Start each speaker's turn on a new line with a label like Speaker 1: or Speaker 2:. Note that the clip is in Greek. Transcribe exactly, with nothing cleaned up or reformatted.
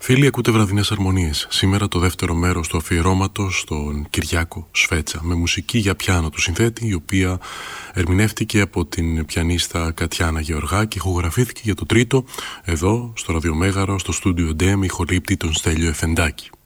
Speaker 1: Φίλοι, ακούτε βραδινές αρμονίες. Σήμερα το δεύτερο μέρος του αφιερώματος στον Κυριάκο Σφέτσα, με μουσική για πιάνο του συνθέτη, η οποία ερμηνεύτηκε από την πιανίστα Κατιάνα Γεωργά και ηχογραφήθηκε για το τρίτο εδώ στο Ραδιομέγαρο, στο στούντιο Ντέμ, ηχολήπτη τον Στέλιο Εφεντάκη.